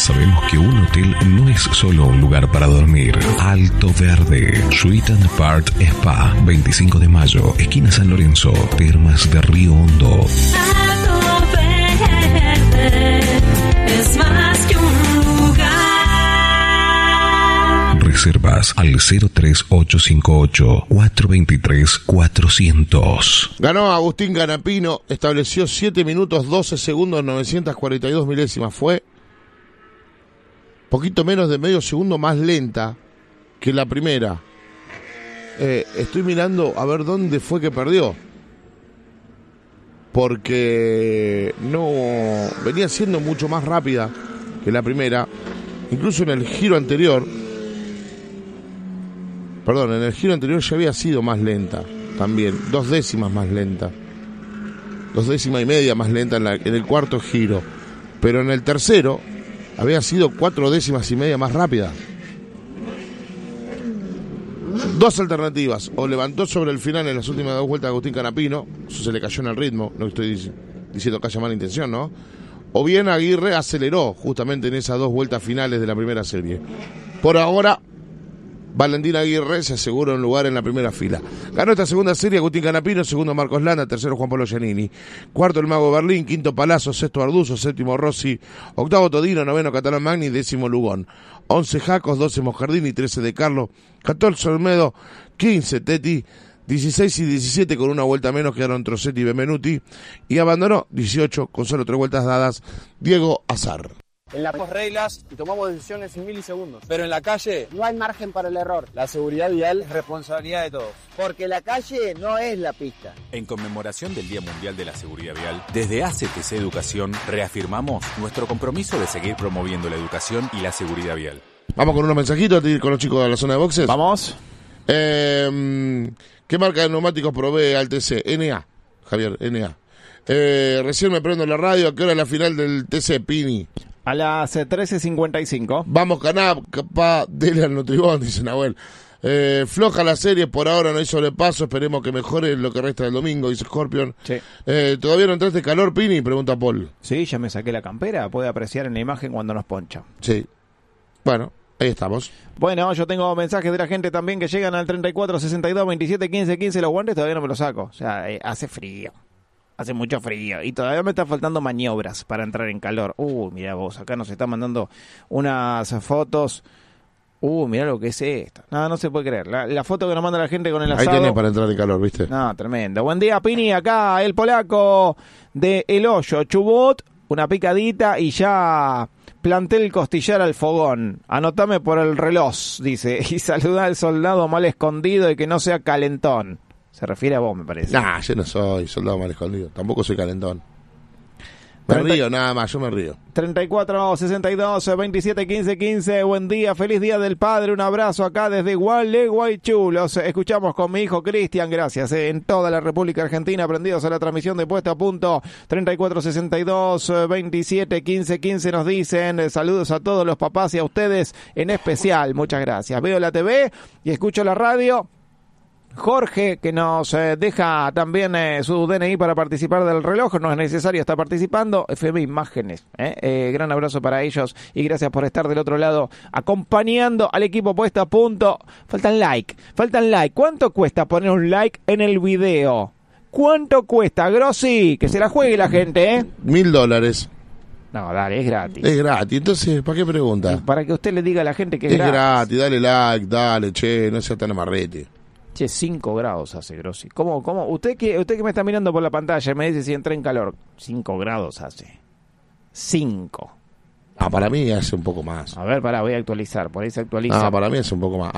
Sabemos que un hotel no es solo un lugar para dormir. Alto Verde, Suite and Apart Spa, 25 de mayo, esquina San Lorenzo, Termas de Río Hondo. Alto Verde es más que un lugar. Reservas al 03858-423-400. Ganó Agustín Canapino, estableció 7 minutos 12 segundos 942 milésimas. Fue poquito menos de medio segundo más lenta que la primera. Estoy mirando a ver dónde fue que perdió, porque no venía siendo mucho más rápida que la primera. Incluso en el giro anterior, ya había sido más lenta también, 2 décimas más lenta, 2 décimas y media más lenta en el cuarto giro, pero en el tercero había sido 4 décimas y media más rápida. 2 alternativas: o levantó sobre el final en las últimas 2 vueltas de Agustín Canapino, eso se le cayó en el ritmo, no estoy diciendo que haya mala intención, ¿no? O bien Aguirre aceleró justamente en esas 2 vueltas finales de la primera serie. Por ahora, Valentín Aguirre se asegura un lugar en la primera fila. Ganó esta segunda serie Agustín Canapino, segundo Marcos Landa, tercero Juan Pablo Giannini, cuarto el Mago Berlín, quinto Palazzo, sexto Arduzo, séptimo Rossi, octavo Todino, noveno Catalán Magni, décimo Lugón, 11 Jacos, 12 Moscardini, 13 De Carlo, 14 Olmedo, 15 Tetti, 16 y 17 con una vuelta menos quedaron Trocetti y Benvenuti, y abandonó 18 con solo 3 vueltas dadas Diego Azar. En las reglas y tomamos decisiones en milisegundos. Pero en la calle no hay margen para el error. La seguridad vial es responsabilidad de todos. Porque la calle no es la pista. En conmemoración del Día Mundial de la Seguridad Vial, desde ACTC Educación reafirmamos nuestro compromiso de seguir promoviendo la educación y la seguridad vial. Vamos con unos mensajitos antes de ir con los chicos de la zona de boxes. Vamos. ¿Qué marca de neumáticos provee al TC? NA, Javier, NA. Recién me prendo la radio. ¿A qué hora es la final del TC, Pini? A las 13:55. Vamos, Canap, capaz, dele al Nutribón, dice Nahuel. Floja la serie, por ahora no hay sobrepaso, esperemos que mejore lo que resta del domingo, dice Scorpion. Sí. ¿Todavía no entraste calor, Pini? Pregunta Paul. Sí, ya me saqué la campera, puede apreciar en la imagen cuando nos poncha. Sí. Bueno, ahí estamos. Bueno, yo tengo mensajes de la gente también que llegan al 34 62 27 15 15. Los guantes todavía no me los saco. O sea, hace frío. Hace mucho frío. Y todavía me están faltando maniobras para entrar en calor. Mira vos, acá nos están mandando unas fotos. Mira lo que es esto. No se puede creer. La foto que nos manda la gente con el asado. Ahí tenés para entrar en calor, ¿viste? No, tremendo. Buen día, Pini. Acá el polaco de El Hoyo. Chubut, una picadita y ya planté el costillar al fogón. Anotame por el reloj, dice. Y saluda al soldado mal escondido y que no sea calentón. Se refiere a vos, me parece. Nah, yo no soy soldado mal escondido. Tampoco soy calentón. Me río, nada más, yo me río. 34 62 27 15 15. Buen día, feliz día del padre. Un abrazo acá desde Gualeguaychú. Los escuchamos con mi hijo Cristian, gracias. En toda la República Argentina, prendidos a la transmisión de Puesta a Punto. 34 62 27 15 15 nos dicen. Saludos a todos los papás y a ustedes en especial. Muchas gracias. Veo la TV y escucho la radio. Jorge, que nos deja también su DNI para participar del reloj, no es necesario estar participando. FM Imágenes, gran abrazo para ellos y gracias por estar del otro lado acompañando al equipo Puesta a Punto. Faltan like. ¿Cuánto cuesta poner un like en el video? ¿Cuánto cuesta, Grossi? Que se la juegue la gente, $1,000. No, dale, es gratis. Es gratis, entonces, ¿para qué pregunta? Para que usted le diga a la gente que es gratis. Dale like, dale, che, no sea tan amarrete. Che, 5 grados hace, Grossi. ¿Cómo? Usted que me está mirando por la pantalla me dice si entré en calor. 5 grados hace. 5. Para mí hace un poco más. A ver, voy a actualizar. Por ahí se actualiza. Para mí hace un poco más.